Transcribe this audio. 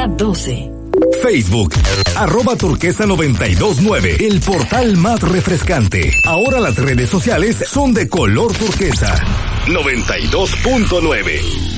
Turquesa 12. Facebook, @turquesa929, el portal más refrescante. Ahora las redes sociales son de color turquesa. 92.9.